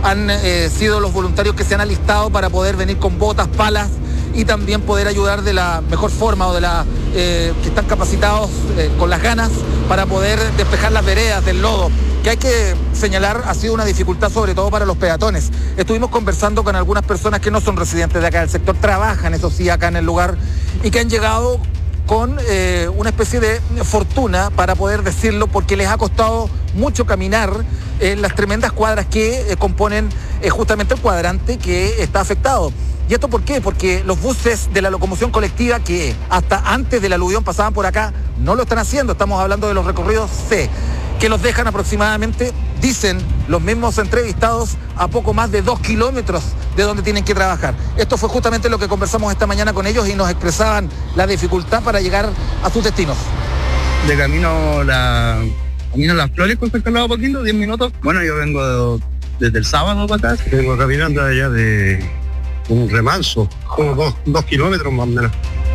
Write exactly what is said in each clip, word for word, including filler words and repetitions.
han eh, sido los voluntarios que se han alistado para poder venir con botas, palas y también poder ayudar de la mejor forma o de la eh, que están capacitados eh, con las ganas para poder despejar las veredas del lodo, que hay que señalar ha sido una dificultad sobre todo para los peatones. Estuvimos conversando con algunas personas que no son residentes de acá del sector, trabajan eso sí acá en el lugar y que han llegado con eh, una especie de fortuna, para poder decirlo, porque les ha costado mucho caminar en las tremendas cuadras que eh, componen eh, justamente el cuadrante que está afectado. ¿Y esto por qué? Porque los buses de la locomoción colectiva que hasta antes del aluvión pasaban por acá no lo están haciendo. Estamos hablando de los recorridos C, que los dejan aproximadamente, dicen los mismos entrevistados, a poco más de dos kilómetros de donde tienen que trabajar. Esto fue justamente lo que conversamos esta mañana con ellos y nos expresaban la dificultad para llegar a sus destinos. De camino la camino a Las Flores con San Carlos Apoquindo, diez minutos. Bueno, yo vengo de, desde el sábado para acá. Vengo caminando allá de un remanso, como dos, dos kilómetros más o menos.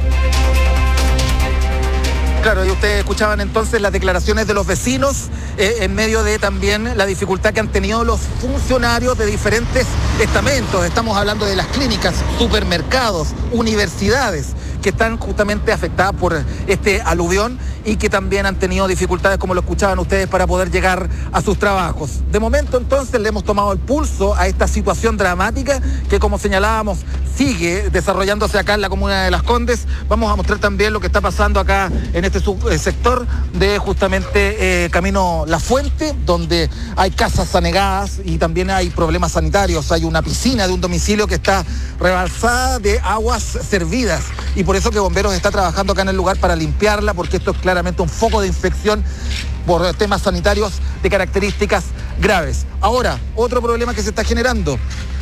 Claro, y ustedes escuchaban entonces las declaraciones de los vecinos eh, en medio de también la dificultad que han tenido los funcionarios de diferentes estamentos. Estamos hablando de las clínicas, supermercados, universidades, que están justamente afectadas por este aluvión y que también han tenido dificultades, como lo escuchaban ustedes, para poder llegar a sus trabajos. De momento, entonces, le hemos tomado el pulso a esta situación dramática que, como señalábamos, sigue desarrollándose acá en la comuna de Las Condes. Vamos a mostrar también lo que está pasando acá en este subsector de justamente eh, Camino La Fuente, donde hay casas anegadas y también hay problemas sanitarios. Hay una piscina de un domicilio que está rebalsada de aguas servidas y por eso que Bomberos está trabajando acá en el lugar para limpiarla, porque esto es claramente un foco de infección por temas sanitarios de características graves. Ahora, otro problema que se está generando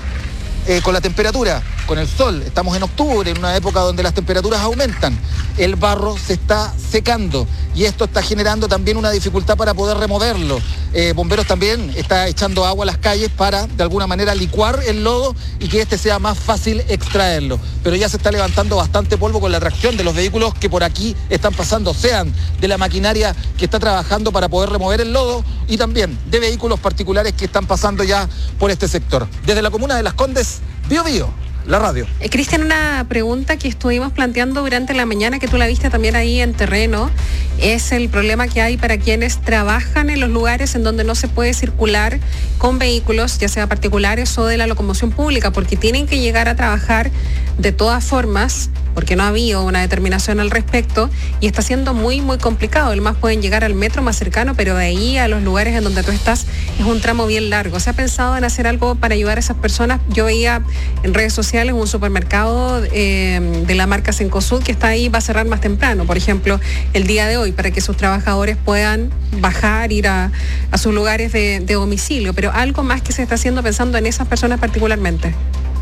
eh, con la temperatura, con el sol. Estamos en octubre, en una época donde las temperaturas aumentan. El barro se está secando y esto está generando también una dificultad para poder removerlo. Eh, Bomberos también está echando agua a las calles para, de alguna manera, licuar el lodo y que este sea más fácil extraerlo. Pero ya se está levantando bastante polvo con la tracción de los vehículos que por aquí están pasando, sean de la maquinaria que está trabajando para poder remover el lodo y también de vehículos particulares que están pasando ya por este sector. Desde la comuna de Las Condes, Bío Bío, la radio. Eh, Cristian, una pregunta que estuvimos planteando durante la mañana, que tú la viste también ahí en terreno, es el problema que hay para quienes trabajan en los lugares en donde no se puede circular con vehículos, ya sea particulares o de la locomoción pública, porque tienen que llegar a trabajar de todas formas, porque no ha habido una determinación al respecto y está siendo muy, muy complicado. Además pueden llegar al metro más cercano, pero de ahí a los lugares en donde tú estás es un tramo bien largo. ¿Se ha pensado en hacer algo para ayudar a esas personas? Yo veía en redes sociales un supermercado eh, de la marca Cencosud que está ahí, va a cerrar más temprano, por ejemplo, el día de hoy, para que sus trabajadores puedan bajar, ir a, a sus lugares de, de domicilio. Pero algo más que se está haciendo pensando en esas personas particularmente.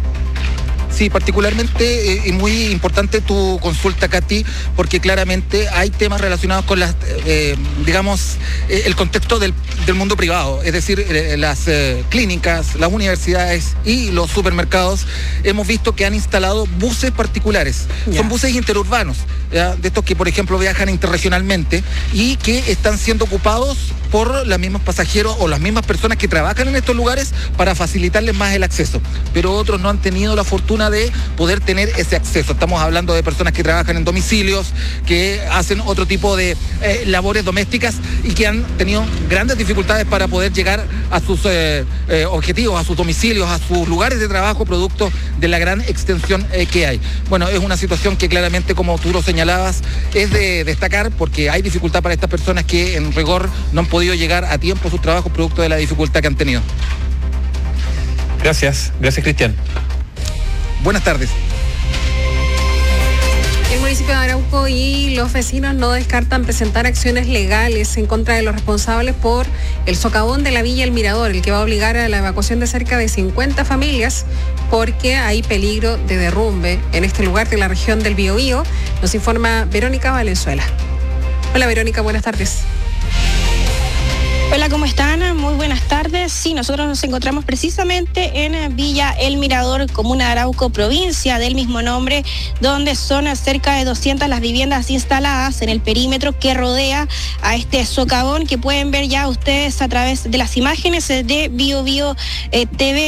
Sí, particularmente eh, y muy importante tu consulta, Katy, porque claramente hay temas relacionados con las, eh, digamos, eh, el contexto del, del mundo privado, es decir, eh, las eh, clínicas, las universidades y los supermercados. Hemos visto que han instalado buses particulares, yeah. Son buses interurbanos, ¿ya? De estos que, por ejemplo, viajan interregionalmente y que están siendo ocupados por los mismos pasajeros o las mismas personas que trabajan en estos lugares para facilitarles más el acceso, pero otros no han tenido la fortuna de poder tener ese acceso. Estamos hablando de personas que trabajan en domicilios, que hacen otro tipo de eh, labores domésticas y que han tenido grandes dificultades para poder llegar a sus eh, eh, objetivos, a sus domicilios, a sus lugares de trabajo, producto de la gran extensión eh, que hay. Bueno, es una situación que claramente, como tú lo señalabas, es de destacar porque hay dificultad para estas personas que en rigor no han podido llegar a tiempo a sus trabajos producto de la dificultad que han tenido. Gracias, gracias Cristian. Buenas tardes. El municipio de Arauco y los vecinos no descartan presentar acciones legales en contra de los responsables por el socavón de la Villa El Mirador, el que va a obligar a la evacuación de cerca de cincuenta familias porque hay peligro de derrumbe en este lugar de la región del Biobío. Nos informa Verónica Valenzuela. Hola Verónica, buenas tardes. Hola, ¿cómo están? Muy buenas tardes. Sí, nosotros nos encontramos precisamente en Villa El Mirador, comuna de Arauco, provincia del mismo nombre, donde son cerca de doscientas las viviendas instaladas en el perímetro que rodea a este socavón que pueden ver ya ustedes a través de las imágenes de Bio Bio eh, T V.